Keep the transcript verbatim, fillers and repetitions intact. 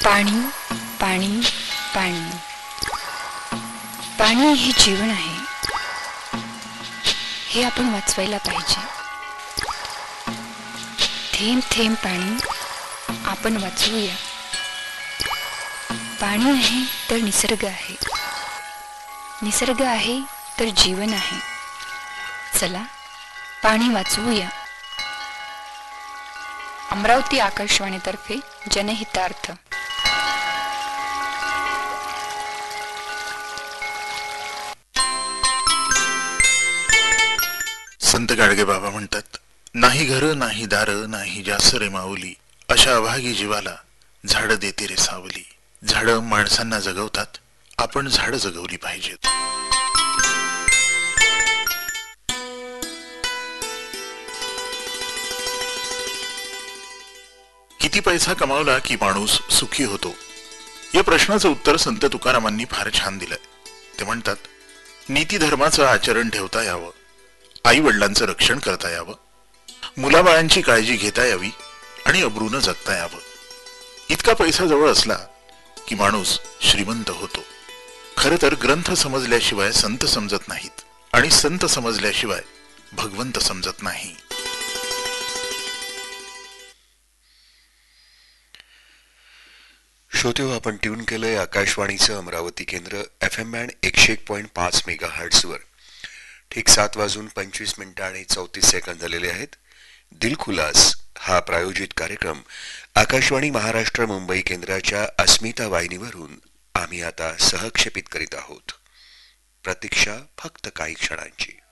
पाणी पाणी पाणी पाणी हे जीवन आहे, हे आपण वाचवायला पाहिजे. थेंब थेंब पाणी आपण वाचवूया. पाणी आहे तर निसर्ग आहे, निसर्ग आहे तर जीवन आहे. चला पाणी वाचवूया. अमरावती आकाशवाणीतर्फे जनहितार्थ. संत गाडगे बाबा म्हणतात, नाही घर नाही दार नाही जास रे माऊली, अशा अभागी जीवाला झाड देते रे सावली. झाड माणसांना जगवतात, आपण झाड जगवली पाहिजेत. किती पैसा कमावला की माणूस सुखी होतो, या प्रश्नाचं उत्तर संत तुकारामांनी फार छान दिलंय. ते म्हणतात, नीती धर्माचं आचरण ठेवता यावं, आई वडिलांचं रक्षण करता यावं, मुलाबाळांची काळजी घेता यावी आणि अब्रूनं जगता यावं. इतका पैसा जवळ असला की माणूस श्रीमंत होतो. खरं तर ग्रंथ समजल्याशिवाय संत समजत नाहीत आणि संत समजल्याशिवाय भगवंत समजत नाही. श्रोते हो, आपण ट्यून केलंय आकाशवाणीचं अमरावती केंद्र एफ एम बँड एकशे एक पॉईंट पाच मेगा हर्ट्झवर. ठीक सात वाजून पंचवीस मिनिटं आणि चौतीस सेकंद झालेले आहेत. दिलखुलास हा प्रायोजित कार्यक्रम आकाशवाणी महाराष्ट्र मुंबई केंद्राच्या अस्मिता वाहिनीवरून आम्ही आता सहक्षेपित करीत आहोत. प्रतीक्षा फक्त काही क्षणांची.